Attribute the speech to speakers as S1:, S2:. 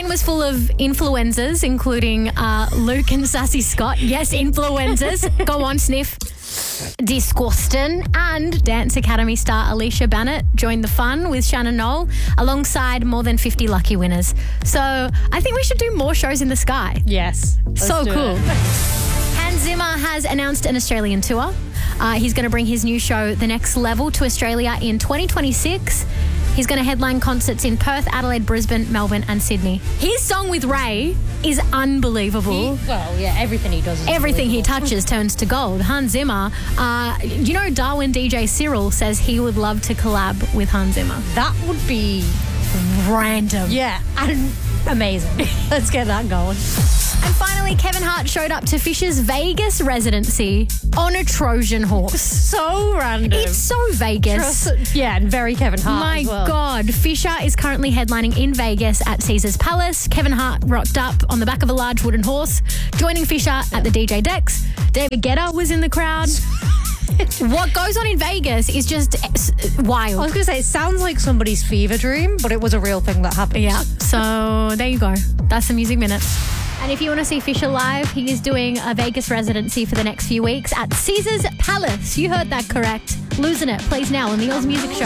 S1: van was full of influencers, including Luke and Sassy Scott. Yes, influencers. Go on, sniff. Disgusting. And Dance Academy star Alicia Bennett joined the fun with Shannon Knoll alongside more than 50 lucky winners. So I think we should do more shows in the sky.
S2: Yes.
S1: So cool. Hans Zimmer has announced an Australian tour. He's going to bring his new show, The Next Level, to Australia in 2026. He's going to headline concerts in Perth, Adelaide, Brisbane, Melbourne and Sydney. His song with Ray is unbelievable.
S2: Everything he does is
S1: Everything he touches turns to gold. Hans Zimmer, Darwin DJ Cyril says he would love to collab with Hans Zimmer.
S2: That would be
S1: random.
S2: Yeah, and amazing. Let's get that going.
S1: And finally, Kevin Hart showed up to Fisher's Vegas residency on a Trojan horse.
S2: So random.
S1: It's so Vegas.
S2: And very Kevin Hart.
S1: My
S2: as well.
S1: God. Fisher is currently headlining in Vegas at Caesars Palace. Kevin Hart rocked up on the back of a large wooden horse, joining Fisher at the DJ decks. David Guetta was in the crowd. What goes on in Vegas is just wild.
S2: I was going to say, it sounds like somebody's fever dream, but it was a real thing that happened.
S1: Yeah. So there you go. That's the Music Minute. And if you want to see Fisher live, he is doing a Vegas residency for the next few weeks at Caesars Palace. You heard that correct. Losing It plays now on the Oz Music Show.